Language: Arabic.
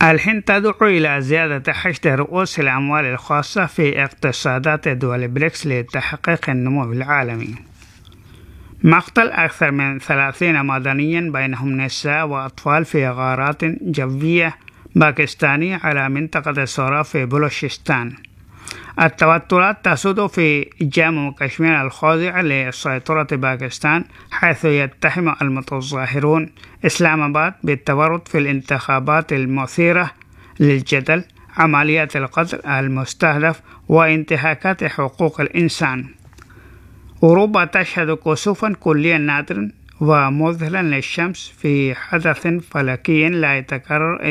الهند تدعو إلى زيادة حشد رؤوس الأموال الخاصة في اقتصادات دول بريكس لتحقيق النمو العالمي. مقتل أكثر من 30 مدنيا بينهم نساء وأطفال في غارات جوية باكستانية على منطقة سورا في بلوشستان. التوترات تسود في جامو كشمير الخاضع لسيطرة باكستان، حيث يتهم المتظاهرون إسلام آباد بالتورط في الانتخابات المثيرة للجدل، عمليات القتل المستهدف، وانتهاكات حقوق الإنسان. أوروبا تشهد كسوفا كليا نادرا ومذهلا للشمس في حدث فلكي لا يتكرر